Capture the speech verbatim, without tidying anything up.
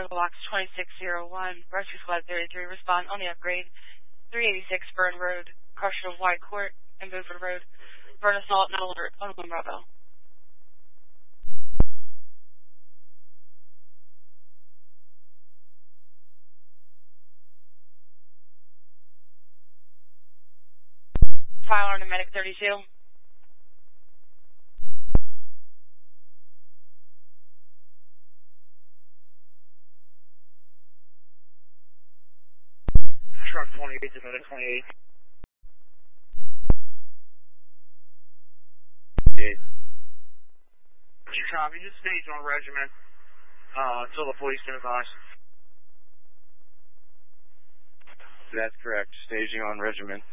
Box twenty-six oh one, Rescue Squad thirty-three, respond on the upgrade, three eighty-six Burn Road, Carson White Court, and Beaufort Road. Burn assault, not alert, on one Bravo. File on the medic thirty-two. Truck twenty-eight to medic twenty-eight. Copy, just stage on regiment uh, until the police can advise. That's correct. Staging on regiment.